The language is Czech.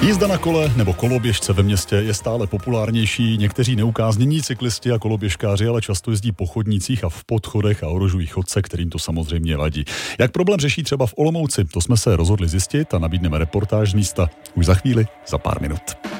Jízda na kole nebo koloběžce ve městě je stále populárnější. Někteří neukáznění cyklisti a koloběžkáři ale často jezdí po chodnících a v podchodech a ohrožují chodce, kterým to samozřejmě vadí. Jak problém řeší třeba v Olomouci, to jsme se rozhodli zjistit a nabídneme reportáž z místa už za chvíli, za pár minut.